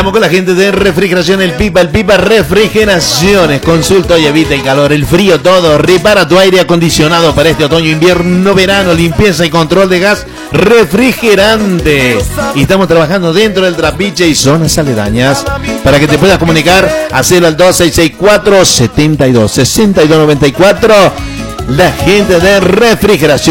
Estamos con la gente de Refrigeración El Pipa Refrigeraciones. Consulta y evita el calor, el frío, todo. Repara tu aire acondicionado para este otoño, invierno, verano. Limpieza y control de gas refrigerante. Y estamos trabajando dentro del Trapiche y zonas aledañas. Para que te puedas comunicar, hacelo al 2664 72 6294. La gente de Refrigeración